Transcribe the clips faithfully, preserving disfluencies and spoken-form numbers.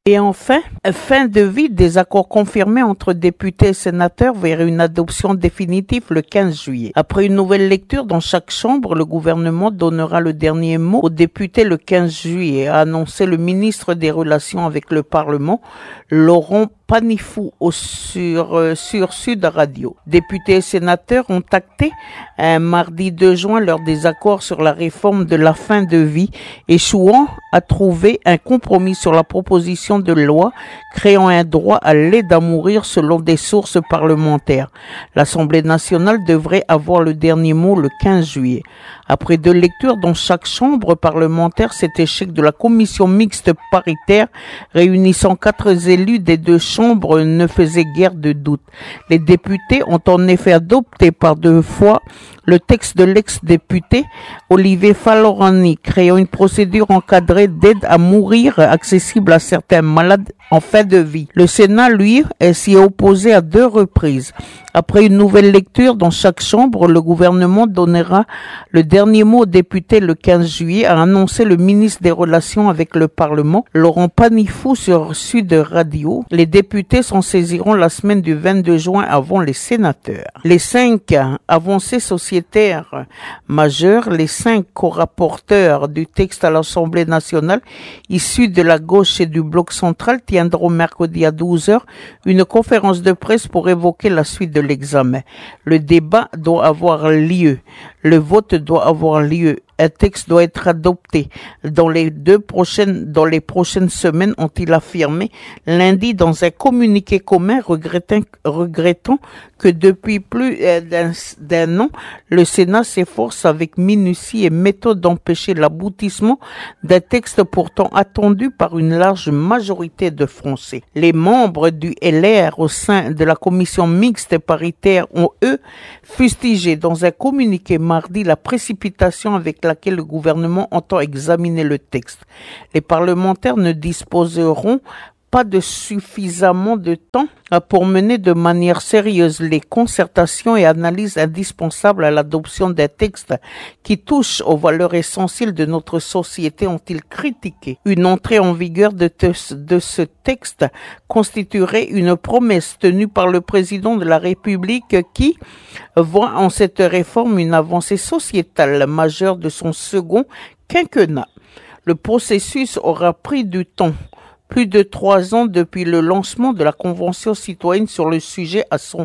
Et enfin, fin de vie des accords confirmés entre députés et sénateurs vers une adoption définitive le quinze juillet. Après une nouvelle lecture dans chaque chambre, le gouvernement donnera le dernier mot aux députés le quinze juillet, a annoncé le ministre des Relations avec le Parlement, Laurent Panifou, au sur, euh, sur Sud Radio. Députés et sénateurs ont acté un mardi deux juin leur désaccord sur la réforme de la fin de vie, échouant à trouver un compromis sur la proposition de loi créant un droit à l'aide à mourir selon des sources parlementaires. L'Assemblée nationale devrait avoir le dernier mot le quinze juillet. Après deux lectures dans chaque chambre parlementaire, cet échec de la commission mixte paritaire réunissant quatre élus des deux chambres ne faisait guère de doute. Les députés ont en effet adopté par deux fois le texte de l'ex-député Olivier Falorani, créant une procédure encadrée d'aide à mourir accessible à certains malades en fin de vie. Le Sénat, lui, s'y est opposé à deux reprises. Après une nouvelle lecture dans chaque chambre, le gouvernement donnera le dernier mot aux députés le quinze juillet, a annoncé le ministre des Relations avec le Parlement, Laurent Panifou, sur Sud Radio. Les députés s'en saisiront la semaine du vingt-deux juin avant les sénateurs. Les cinq avancées sociétaires majeures, les cinq co-rapporteurs du texte à l'Assemblée nationale, issus de la gauche et du bloc central, tiendront mercredi à douze heures une conférence de presse pour évoquer la suite de l'examen. Le débat doit avoir lieu. Le vote doit avoir lieu. Un texte doit être adopté dans les deux prochaines, dans les prochaines semaines, ont-ils affirmé lundi dans un communiqué commun, regrettant, regrettant que depuis plus d'un, d'un an, le Sénat s'efforce avec minutie et méthode d'empêcher l'aboutissement d'un texte pourtant attendu par une large majorité de Français. Les membres du L R au sein de la commission mixte paritaire ont, eux, fustigé dans un communiqué mardi la précipitation avec la laquelle le gouvernement entend examiner le texte. Les parlementaires ne disposeront pas de suffisamment de temps pour mener de manière sérieuse les concertations et analyses indispensables à l'adoption d'un texte qui touche aux valeurs essentielles de notre société, ont-ils critiqué. Une entrée en vigueur de, te, de ce texte constituerait une promesse tenue par le président de la République qui voit en cette réforme une avancée sociétale majeure de son second quinquennat. Le processus aura pris du temps. Plus de trois ans depuis le lancement de la Convention citoyenne sur le sujet à son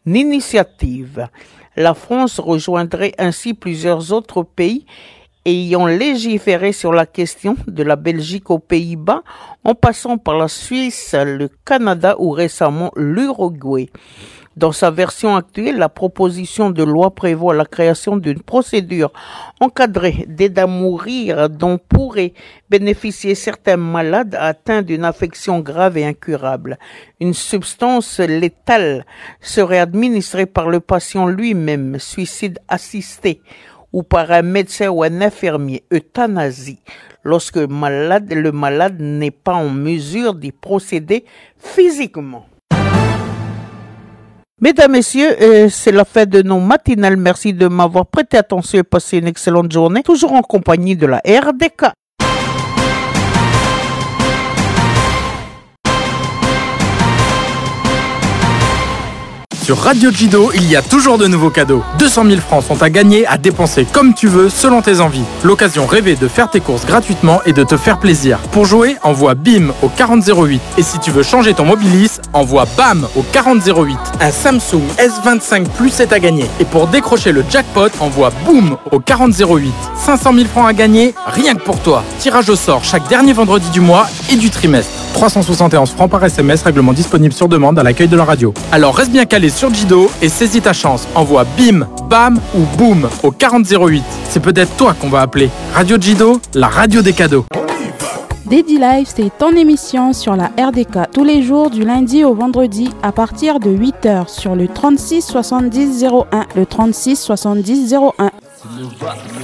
initiative. La France rejoindrait ainsi plusieurs autres pays ayant légiféré sur la question, de la Belgique aux Pays-Bas, en passant par la Suisse, le Canada ou récemment l'Uruguay. Dans sa version actuelle, la proposition de loi prévoit la création d'une procédure encadrée d'aide à mourir dont pourraient bénéficier certains malades atteints d'une affection grave et incurable. Une substance létale serait administrée par le patient lui-même, suicide assisté, ou par un médecin ou un infirmier, euthanasie, lorsque malade, le malade n'est pas en mesure d'y procéder physiquement. Mesdames, Messieurs, euh, c'est la fin de nos matinales. Merci de m'avoir prêté attention et passé une excellente journée, toujours en compagnie de la R D K. Sur Radio Jido, il y a toujours de nouveaux cadeaux. deux cent mille francs sont à gagner, à dépenser comme tu veux, selon tes envies. L'occasion rêvée de faire tes courses gratuitement et de te faire plaisir. Pour jouer, envoie BIM au quarante zéro huit. Et si tu veux changer ton Mobilis, envoie BAM au quarante zéro huit. Un Samsung S vingt-cinq Plus est à gagner. Et pour décrocher le jackpot, envoie BOOM au quarante zéro huit. cinq cent mille francs à gagner, rien que pour toi. Tirage au sort chaque dernier vendredi du mois et du trimestre. trois cent soixante et onze francs par S M S, règlement disponible sur demande à l'accueil de la radio. Alors reste bien calé sur Jido et saisis ta chance. Envoie BIM, BAM ou BOOM au quarante zéro huit. C'est peut-être toi qu'on va appeler. Radio Jido, la radio des cadeaux. Daddy Live, c'est ton émission sur la R D K tous les jours du lundi au vendredi à partir de huit heures sur le trente-six soixante-dix zéro un. Le trente-six soixante-dix zéro un.